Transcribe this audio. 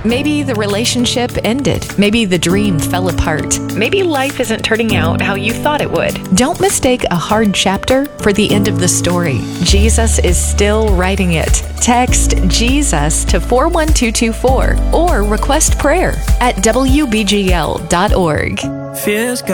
Maybe the relationship ended. Maybe the dream fell apart. Maybe life isn't turning out how you thought it would. Don't mistake a hard chapter for the end of the story. Jesus is still writing it. Text Jesus to 41224 or request prayer at wbgl.org. Fears got